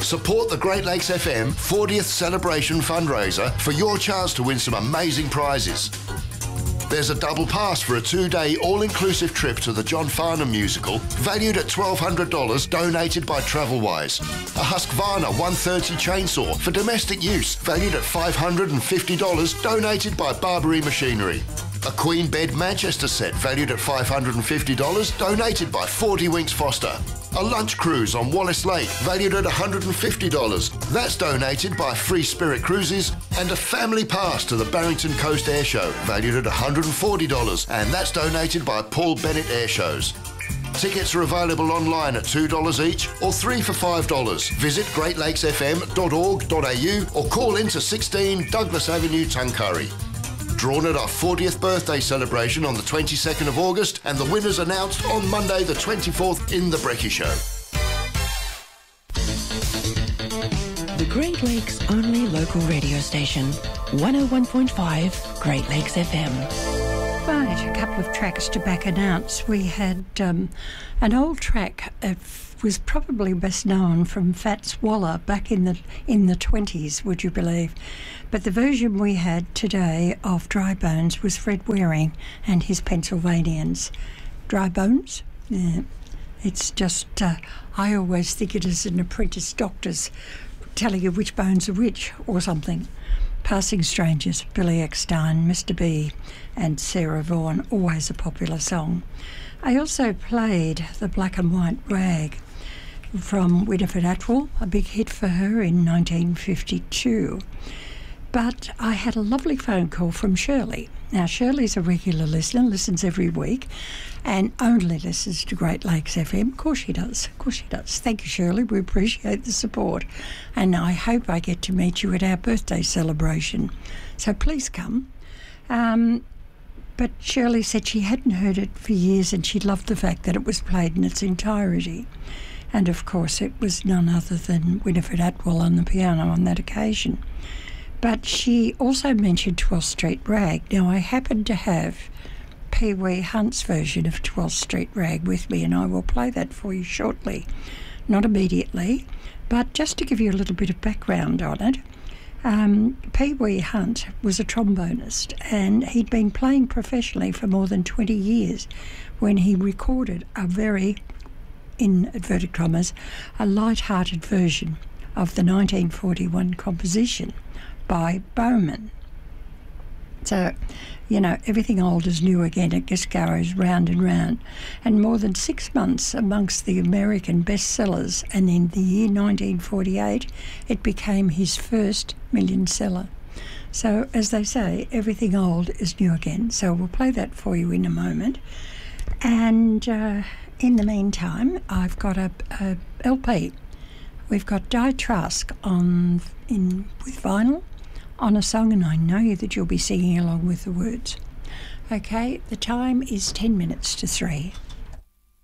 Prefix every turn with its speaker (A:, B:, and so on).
A: Support the Great Lakes FM 40th Celebration fundraiser for your chance to win some amazing prizes. There's a double pass for a 2-day all-inclusive trip to the John Farnham musical, valued at $1,200, donated by Travelwise. A Husqvarna 130 chainsaw for domestic use, valued at $550, donated by Barbary Machinery. A Queen Bed Manchester set, valued at $550, donated by 40 Winks Foster. A lunch cruise on Wallace Lake, valued at $150. That's donated by Free Spirit Cruises. And a family pass to the Barrington Coast Air Show, valued at $140. And that's donated by Paul Bennett Air Shows. Tickets are available online at $2 each or 3 for $5. Visit greatlakesfm.org.au or call into 16 Douglas Avenue, Tuncurry. Drawn at our 40th birthday celebration on the 22nd of August, and the winners announced on Monday the 24th in The Brekkie Show.
B: The Great Lakes' only local radio station, 101.5 Great Lakes FM.
C: Right, a couple of tracks to back announce. We had an old track. It was probably best known from Fats Waller back in the 20s, would you believe? But the version we had today of Dry Bones was Fred Waring and his Pennsylvanians. Dry Bones? Yeah. It's just, I always think it is an apprentice doctor's telling you which bones are which or something. Passing Strangers, Billy Eckstein, Mr. B and Sarah Vaughan, always a popular song. I also played the Black and White Rag from Winifred Atwell, a big hit for her in 1952. But I had a lovely phone call from Shirley. Now, Shirley's a regular listener, listens every week, and only listens to Great Lakes FM. Of course she does. Of course she does. Thank you, Shirley. We appreciate the support. And I hope I get to meet you at our birthday celebration. So please come. But Shirley said she hadn't heard it for years and she loved the fact that it was played in its entirety. And, of course, it was none other than Winifred Atwell on the piano on that occasion. But she also mentioned 12th Street Rag. Now, I happen to have Pee Wee Hunt's version of 12th Street Rag with me, and I will play that for you shortly. Not immediately, but just to give you a little bit of background on it. Pee Wee Hunt was a trombonist, and he'd been playing professionally for more than 20 years when he recorded a very, in inverted commas, a light-hearted version of the 1941 composition by Bowman. So, you know, everything old is new again. It just goes round and round. And more than 6 months amongst the American bestsellers, and in the year 1948, it became his first million seller. So, as they say, everything old is new again. So we'll play that for you in a moment. And in the meantime, I've got a LP. We've got Die Trask with vinyl on a song, and I know that you'll be singing along with the words. Okay, the time is 10 minutes to 3.